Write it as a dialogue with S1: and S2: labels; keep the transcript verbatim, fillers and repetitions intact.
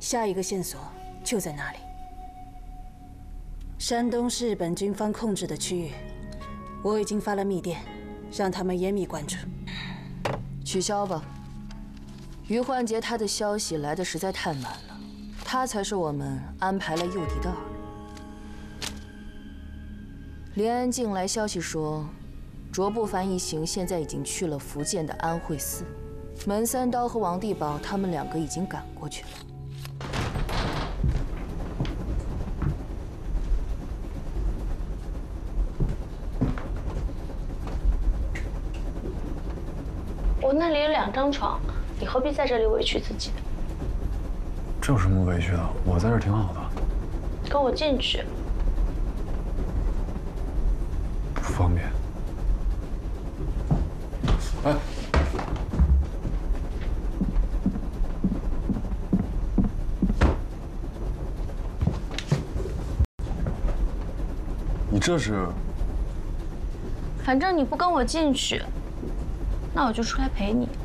S1: 下一个线索就在那里。山东是本军方控制的区域，我已经发了密电，让他们严密关注。
S2: 取消吧。于焕杰他的消息来的实在太满了，他才是我们安排了诱敌的饵。连安近来消息说，卓不凡一行现在已经去了福建的安慧寺，门三刀和王地宝他们两个已经赶过去了。
S3: 我那里有两张床，你何必在这里委屈自己？
S4: 这有什么委屈的？我在这儿挺好的。
S3: 跟我进去。
S4: 不方便。哎，你这是？
S3: 反正你不跟我进去。 那我就出来陪你。